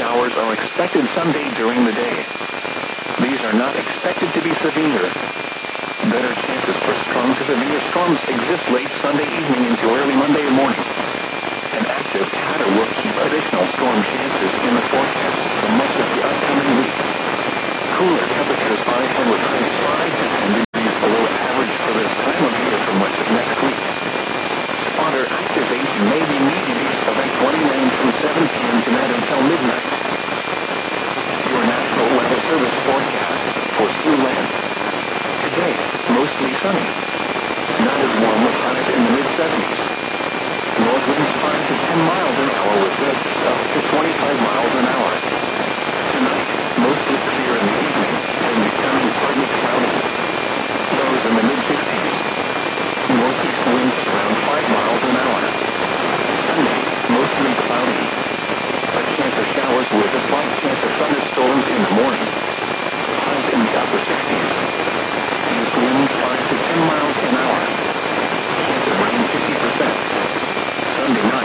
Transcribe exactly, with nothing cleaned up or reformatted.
showers are expected Sunday during the day. These are not expected to be severe. Better chances for strong to severe storms exist late Sunday evening into early Monday morning. An active pattern will keep additional storm chances in the forecast for much of the upcoming week. Cooler temperatures by and with highs five to ten degrees below average for this time of year for much of next week. Spotter activation may be needed east of eight twenty-nine from seven p.m. tonight until midnight. Your National Weather Service forecast for Siouxland. Today, mostly sunny. Not as warm with highs in the mid-seventies. North winds five to ten miles an hour with gusts up to twenty-five miles an hour. Tonight, mostly clear in the evening, and becoming partly cloudy. Lows in the mid-sixties. Northeast winds around five miles an hour. Sunday, mostly cloudy. A chance of showers with a slight chance of thunderstorms in the morning. Highs in the upper sixties. East winds five to ten miles an hour. Chance of rain fifty percent. Sunday night.